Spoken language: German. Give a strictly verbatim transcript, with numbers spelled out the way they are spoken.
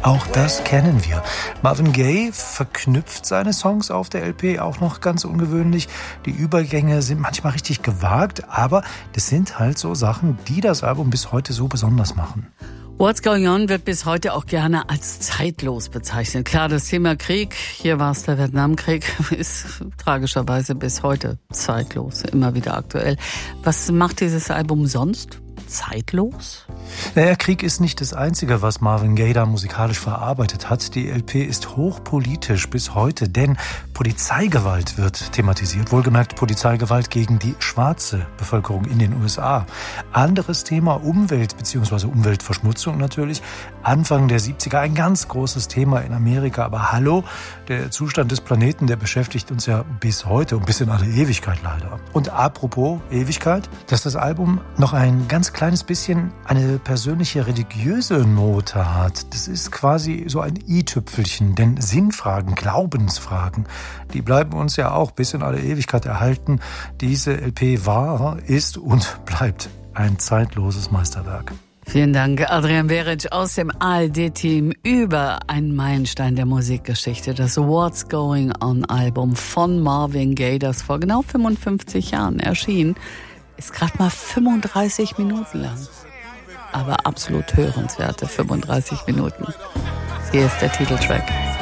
Auch das kennen wir. Marvin Gaye verknüpft seine Songs auf der L P, auch noch ganz ungewöhnlich. Die Übergänge sind manchmal richtig gewagt, aber das sind halt so Sachen, die das Album bis heute so besonders machen. What's Going On wird bis heute auch gerne als zeitlos bezeichnet. Klar, das Thema Krieg, hier war es der Vietnamkrieg, ist tragischerweise bis heute zeitlos, immer wieder aktuell. Was macht dieses Album sonst zeitlos? Naja, Krieg ist nicht das Einzige, was Marvin Gaye da musikalisch verarbeitet hat. Die L P ist hochpolitisch bis heute, denn Polizeigewalt wird thematisiert. Wohlgemerkt Polizeigewalt gegen die schwarze Bevölkerung in den U S A. Anderes Thema, Umwelt bzw. Umweltverschmutzung natürlich. Anfang der siebziger ein ganz großes Thema in Amerika. Aber hallo, der Zustand des Planeten, der beschäftigt uns ja bis heute und bis in alle Ewigkeit leider. Und apropos Ewigkeit, dass das Album noch ein ganz kleines bisschen eine persönliche religiöse Note hat. Das ist quasi so ein i-Tüpfelchen, denn Sinnfragen, Glaubensfragen, die bleiben uns ja auch bis in alle Ewigkeit erhalten. Diese L P war, ist und bleibt ein zeitloses Meisterwerk. Vielen Dank, Adrian Veric aus dem A R D-Team über einen Meilenstein der Musikgeschichte, das What's Going On Album von Marvin Gaye, das vor genau fünfundfünfzig Jahren erschien, ist gerade mal fünfunddreißig Minuten lang. Aber absolut hörenswerte fünfunddreißig Minuten. Hier ist der Titeltrack.